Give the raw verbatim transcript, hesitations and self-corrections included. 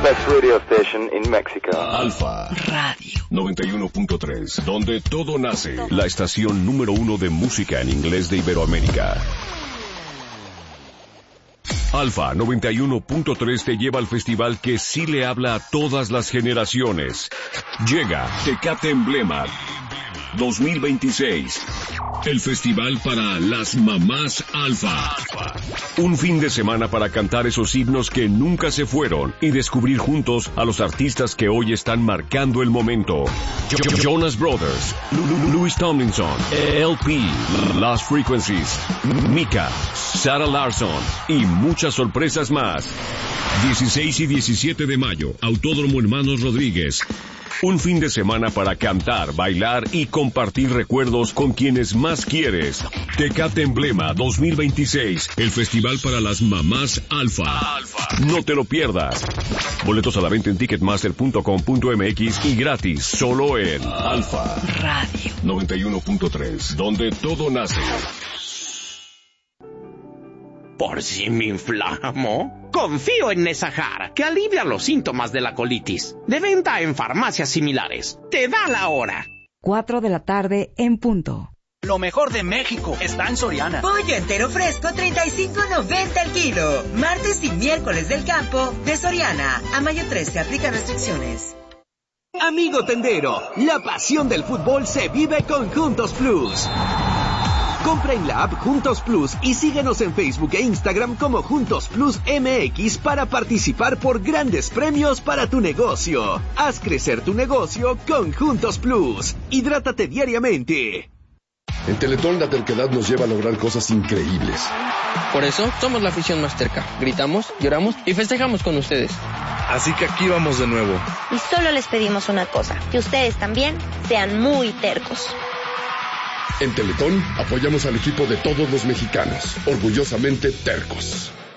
best radio station in Mexico. Alfa Radio noventa y uno punto tres, donde todo nace. La estación número uno de música en inglés de Iberoamérica. Alfa noventa y uno punto tres te lleva al festival que sí le habla a todas las generaciones. Llega Tecate Emblema dos mil veintiséis. El festival para las mamás Alfa. Un fin de semana para cantar esos himnos que nunca se fueron y descubrir juntos a los artistas que hoy están marcando el momento. Jo- Jonas Brothers, Lu- Louis Tomlinson, L P, Lost Frequencies, Mika, Sarah Larsson y muchas sorpresas más. dieciséis y diecisiete de mayo, Autódromo Hermanos Rodríguez. Un fin de semana para cantar, bailar y compartir recuerdos con quienes más quieres. Tecate Emblema dos mil veintiséis, el festival para las mamás Alfa. No te lo pierdas. Boletos a la venta en ticketmaster punto com punto m x y gratis, solo en Alfa Radio noventa y uno punto tres, donde todo nace. ¿Por si me inflamo? Confío en Nesajar, que alivia los síntomas de la colitis. De venta en farmacias similares. Te da la hora. Cuatro de la tarde en punto. Lo mejor de México está en Soriana. Pollo entero fresco, treinta y cinco noventa el kilo. Martes y miércoles del campo de Soriana. A mayo trece, aplica restricciones. Amigo tendero, la pasión del fútbol se vive con Juntos Plus. Compra en la app Juntos Plus y síguenos en Facebook e Instagram como Juntos Plus M X para participar por grandes premios para tu negocio. Haz crecer tu negocio con Juntos Plus. Hidrátate diariamente. En Teletón la terquedad nos lleva a lograr cosas increíbles. Por eso somos la afición más terca. Gritamos, lloramos y festejamos con ustedes. Así que aquí vamos de nuevo. Y solo les pedimos una cosa, que ustedes también sean muy tercos. En Teletón apoyamos al equipo de todos los mexicanos, orgullosamente tercos.